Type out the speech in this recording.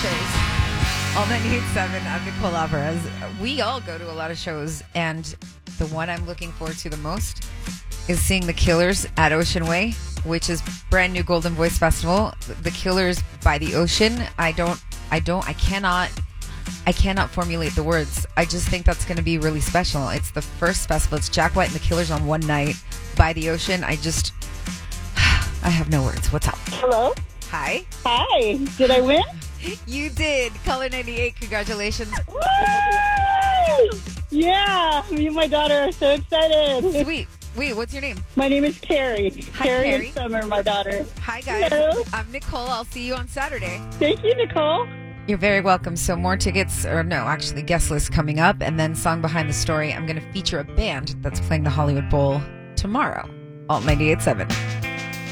shows. All 98.7, I'm Nicole Alvarez. We all go to a lot of shows, and the one I'm looking forward to the most is seeing the Killers at Ocean Way, which is brand new Golden Voice Festival. The Killers by the ocean. I cannot formulate the words. I just think that's going to be really special. It's the first festival. It's Jack White and the Killers on one night by the ocean. I have no words. What's up? Hello? Hi. Hi. Did I win? You did. Color 98. Congratulations. Woo! Yeah. Me and my daughter are so excited. Sweet. Wait, what's your name? My name is Carrie. Hi, Carrie. and Summer, my daughter. Hi, guys. Hello. I'm Nicole. I'll see you on Saturday. Thank you, Nicole. You're very welcome. So more tickets, or no, actually guest list coming up, and then Song Behind the Story. I'm going to feature a band that's playing the Hollywood Bowl tomorrow. Alt 98.7.